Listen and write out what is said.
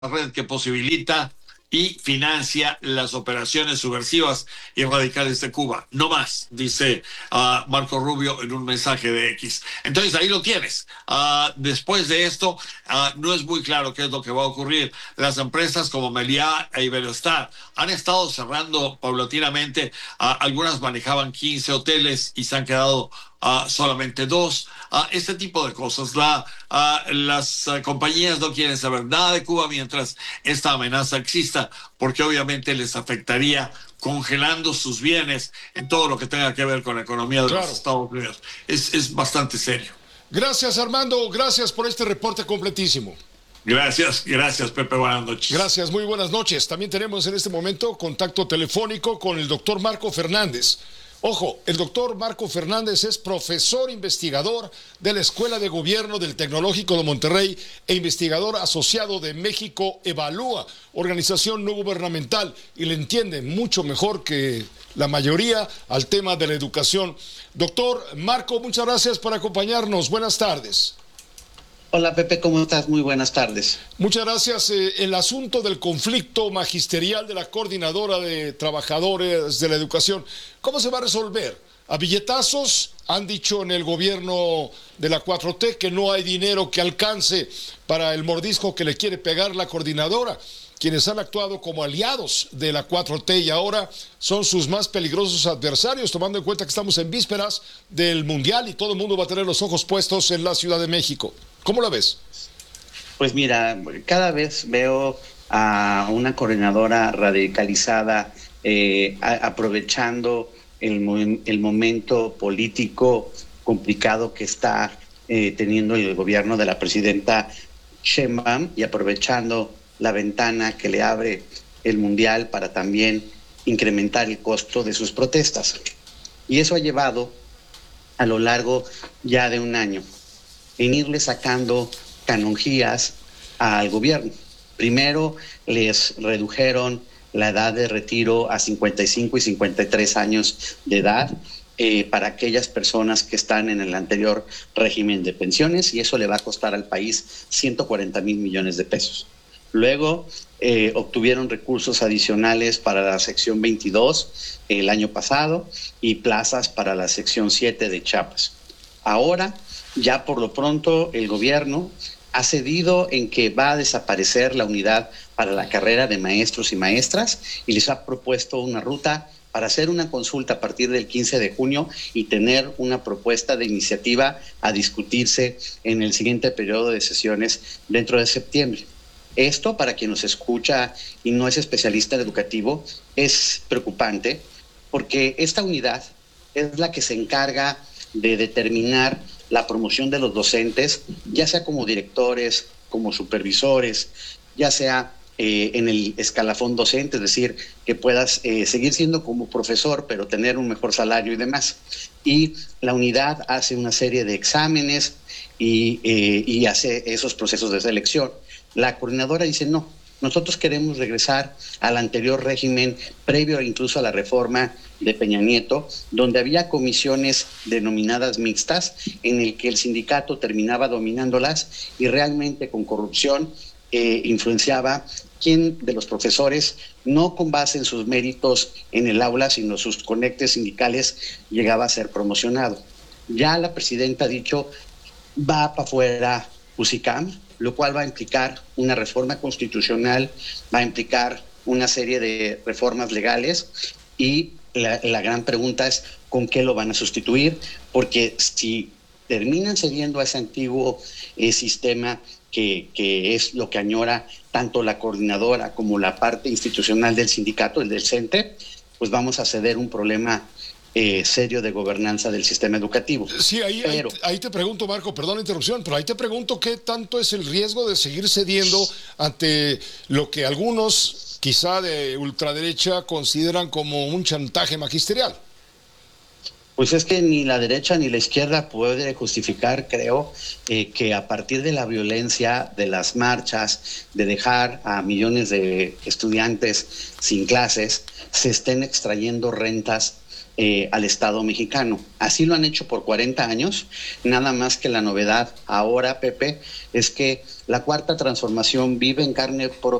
red que posibilita y financia las operaciones subversivas y radicales de Cuba. No más, dice Marco Rubio en un mensaje de X. Entonces ahí lo tienes. Después de esto, no es muy claro qué es lo que va a ocurrir. Las empresas como Meliá e Iberostar han estado cerrando paulatinamente. Algunas manejaban 15 hoteles y se han quedado solamente dos. Este tipo de cosas. Las compañías no quieren saber nada de Cuba mientras esta amenaza exista, porque obviamente les afectaría congelando sus bienes en todo lo que tenga que ver con la economía de los Claro. Estados Unidos. Es bastante serio. Gracias, Armando. Gracias por este reporte completísimo. Gracias, Pepe. Buenas noches. Gracias, muy buenas noches. También tenemos en este momento contacto telefónico con el doctor Marco Fernández. Ojo, el doctor Marco Fernández es profesor investigador de la Escuela de Gobierno del Tecnológico de Monterrey e investigador asociado de México Evalúa, organización no gubernamental, y le entiende mucho mejor que la mayoría al tema de la educación. Doctor Marco, muchas gracias por acompañarnos. Buenas tardes. Hola Pepe, ¿cómo estás? Muy buenas tardes. Muchas gracias. El asunto del conflicto magisterial de la Coordinadora de Trabajadores de la Educación, ¿cómo se va a resolver? A billetazos, han dicho en el gobierno de la 4T que no hay dinero que alcance para el mordisco que le quiere pegar la coordinadora, quienes han actuado como aliados de la 4T y ahora son sus más peligrosos adversarios, tomando en cuenta que estamos en vísperas del Mundial y todo el mundo va a tener los ojos puestos en la Ciudad de México. ¿Cómo la ves? Pues mira, cada vez veo a una coordinadora radicalizada aprovechando el momento político complicado que está teniendo el gobierno de la presidenta Sheinbaum y aprovechando la ventana que le abre el Mundial para también incrementar el costo de sus protestas. Y eso ha llevado a lo largo ya de un año en irle sacando canonjías al gobierno. Primero les redujeron la edad de retiro a 55 y 53 años de edad para aquellas personas que están en el anterior régimen de pensiones, y eso le va a costar al país 140,000 millones de pesos. Luego obtuvieron recursos adicionales para la sección 22 el año pasado y plazas para la sección 7 de Chiapas. Ahora, ya por lo pronto, el gobierno ha cedido en que va a desaparecer la unidad para la carrera de maestros y maestras y les ha propuesto una ruta para hacer una consulta a partir del 15 de junio y tener una propuesta de iniciativa a discutirse en el siguiente periodo de sesiones dentro de septiembre. Esto, para quien nos escucha y no es especialista en educativo, es preocupante porque esta unidad es la que se encarga de determinar la promoción de los docentes, ya sea como directores, como supervisores, ya sea en el escalafón docente, es decir, que puedas seguir siendo como profesor, pero tener un mejor salario y demás. Y la unidad hace una serie de exámenes y hace esos procesos de selección. La coordinadora dice no. Nosotros queremos regresar al anterior régimen, previo incluso a la reforma de Peña Nieto, donde había comisiones denominadas mixtas, en el que el sindicato terminaba dominándolas y realmente con corrupción influenciaba quién de los profesores, no con base en sus méritos en el aula, sino sus conectes sindicales, llegaba a ser promocionado. Ya la presidenta ha dicho, va para afuera UCICAM, lo cual va a implicar una reforma constitucional, va a implicar una serie de reformas legales y la gran pregunta es ¿con qué lo van a sustituir? Porque si terminan cediendo a ese antiguo sistema que es lo que añora tanto la coordinadora como la parte institucional del sindicato, el del CENTE, pues vamos a ceder un problema serio de gobernanza del sistema educativo. Sí, ahí te pregunto, Marco, perdón la interrupción, pero ahí te pregunto qué tanto es el riesgo de seguir cediendo ante lo que algunos, quizá de ultraderecha, consideran como un chantaje magisterial. Pues es que ni la derecha ni la izquierda puede justificar, creo, que a partir de la violencia, de las marchas, de dejar a millones de estudiantes sin clases, se estén extrayendo rentas al Estado mexicano. Así lo han hecho por 40 años, nada más que la novedad ahora, Pepe, es que La cuarta transformación vive en carne propia